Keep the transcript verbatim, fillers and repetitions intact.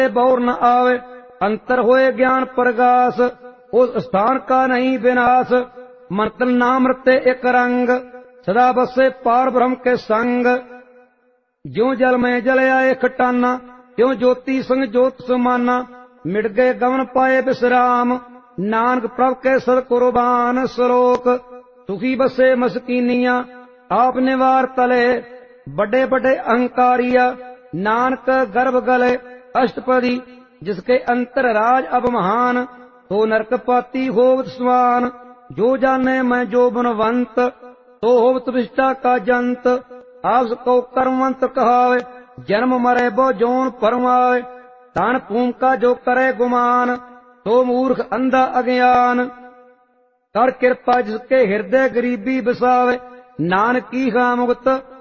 बौर न आवे, अंतर होए ज्ञान प्रगास, उस स्थान का नहीं विनाश। मंत्र नाम रते एक रंग, सदा बसे पार ब्रह्म के संग। ज्यों जल में जल आए खटाना, त्यों ज्योति संग ज्योत समाना। मिट गए गमन पाए विश्राम, नानक प्रभ के सद कुर्बान। श्लोक सुखी बसे मस्कीनिया, आप निवार तले, बड़े बड़े अहंकारिया। नानक गर्भ गले अष्टपदी, जिसके अंतर राज अब महान। तो नरक पाती होवत स्वान, जो जाने मैं जो बनवंत। तो होवत विष्टा का जंत, आपस को कर्मवंत कहावे। जन्म मरे बो जोन परमावे, तान पूम का जो करे गुमान। तो मूर्ख अंधा अज्ञान, कर कृपा जिसके हृदय गरीबी बसावे। नानक की हा मुक्त